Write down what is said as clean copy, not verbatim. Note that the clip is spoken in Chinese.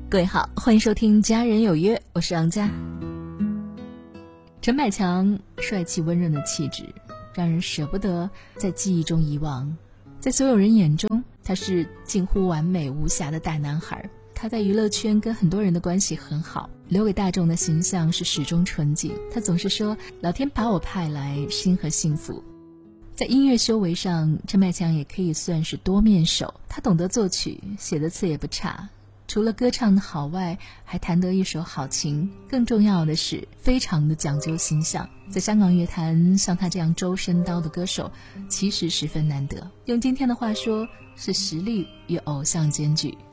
各位好，欢迎收听家人有约，我是王佳。陈百强帅气温润的气质让人舍不得在记忆中遗忘，在所有人眼中他是近乎完美无瑕的大男孩。他在娱乐圈跟很多人的关系很好，留给大众的形象是始终纯净。他总是说老天把我派来心和幸福。在音乐修为上，陈百强也可以算是多面手，他懂得作曲，写的词也不差，除了歌唱的好外，还弹得一手好琴，更重要的是非常的讲究形象。在香港乐坛，像他这样周身刀的歌手其实十分难得，用今天的话说，是实力与偶像兼具。